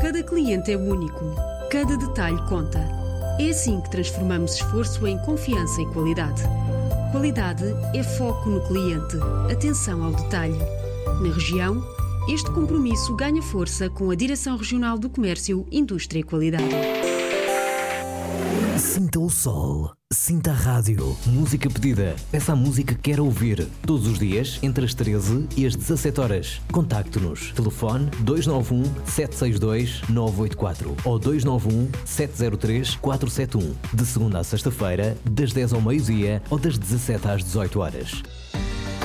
Cada cliente é único. Cada detalhe conta. É assim que transformamos esforço em confiança e qualidade. Qualidade é foco no cliente. Atenção ao detalhe. Na região, este compromisso ganha força com a Direção Regional do Comércio, Indústria e Qualidade. Sinta o sol, sinta a rádio. Música pedida. Peça a música que quer ouvir. Todos os dias, entre as 13 e as 17 horas. Contacte-nos. Telefone 291 762 984 ou 291 703 471. De segunda a sexta-feira, das 10 ao meio-dia ou das 17 às 18 horas.